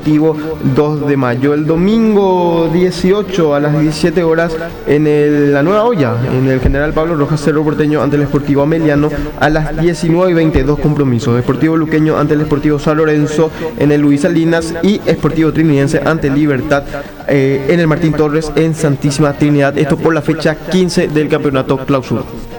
Deportivo 2 de mayo. El domingo 18 a las 17 horas la Nueva Olla, en el General Pablo Rojas, Cerro Porteño ante el Sportivo Ameliano. A las 19:20 dos compromisos: Deportivo Luqueño ante el Sportivo San Lorenzo en el Luis Salinas y Sportivo Trinidense ante Libertad en el Martín Torres en Santísima Trinidad. Esto por la fecha 15 del campeonato clausura.